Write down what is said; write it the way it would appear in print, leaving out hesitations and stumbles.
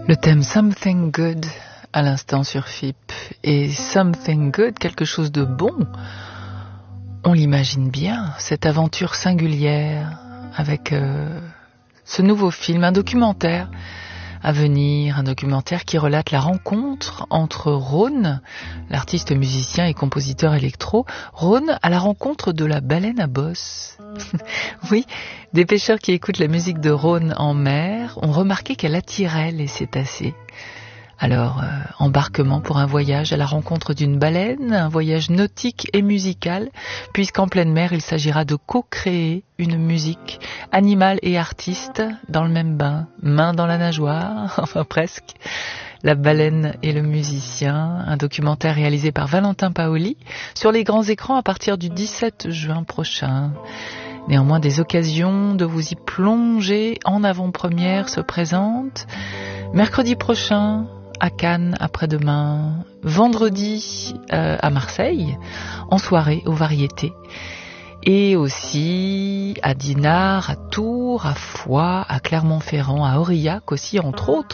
Le thème Something Good à l'instant sur FIP. Et Something Good, quelque chose de bon, on l'imagine bien, cette aventure singulière avec ce nouveau film, un documentaire à venir, un documentaire qui relate la rencontre entre Rhône, l'artiste musicien et compositeur électro, Rhône à la rencontre de la baleine à bosse. Oui, des pêcheurs qui écoutent la musique de Rhône en mer ont remarqué qu'elle attirait les cétacés. Alors, embarquement pour un voyage à la rencontre d'une baleine, un voyage nautique et musical, puisqu'en pleine mer, il s'agira de co-créer une musique, animal et artiste, dans le même bain, main dans la nageoire, enfin presque. La baleine et le musicien, un documentaire réalisé par Valentin Paoli, sur les grands écrans à partir du 17 juin prochain. Néanmoins, des occasions de vous y plonger en avant-première se présentent. Mercredi prochain, à Cannes, après-demain, vendredi à Marseille, en soirée aux Variétés, et aussi à Dinard, à Tours, à Foix, à Clermont-Ferrand, à Aurillac aussi, entre autres.